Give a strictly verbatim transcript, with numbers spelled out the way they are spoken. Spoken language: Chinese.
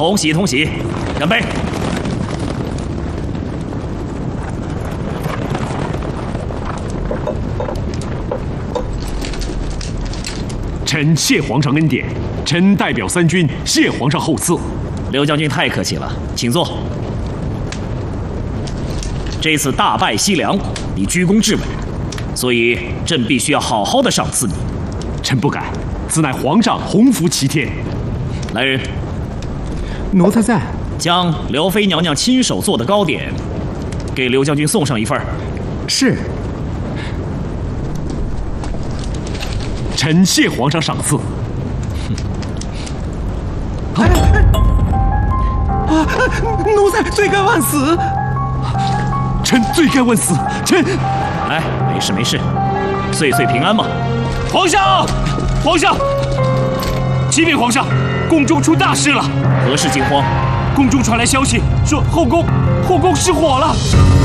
同喜同喜，干杯！ 臣谢皇上恩典，臣代表三军谢皇上厚赐。 刘将军太客气了，请坐。这次大败西凉，你居功至伟，所以朕必须要好好的赏赐你。 臣不敢，此乃皇上洪福齐天。 来人， 奴才在。 将刘妃娘娘亲手做的糕点，给刘将军送上一份。 是。 臣谢皇上赏赐。 哎啊！奴才罪该万死。 臣罪该万死。臣， 来，没事没事，岁岁平安嘛。 皇上，皇上，启禀皇上，宫中出大事了。 何事惊慌？ 宫中传来消息，说后宫后宫失火了。